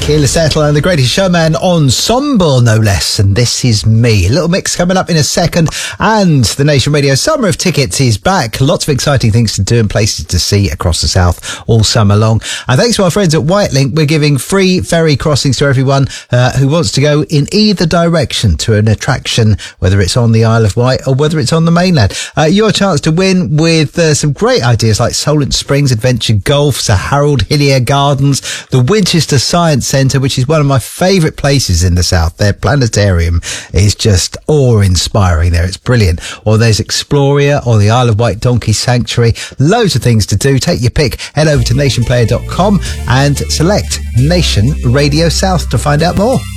Keela Settle and the Greatest Showman Ensemble, no less. And This Is Me. A little mix coming up in a second. And the Nation Radio Summer of Tickets is back. Lots of exciting things to do and places to see across the south all summer long. And thanks to our friends at Whitelink, we're giving free ferry crossings to everyone who wants to go in either direction to an attraction, whether it's on the Isle of Wight or whether it's on the mainland. Your chance to win with some great ideas like Solent Springs Adventure Golf, Sir Harold Hillier Gardens, the Winchester Science Centre, which is one of my favourite places in the south. Their planetarium is just awe-inspiring there. It's brilliant. Or there's Exploria or the Isle of Wight Donkey Sanctuary. Loads of things to do. Take your pick. Head over to nationplayer.com and select Nation Radio South to find out more.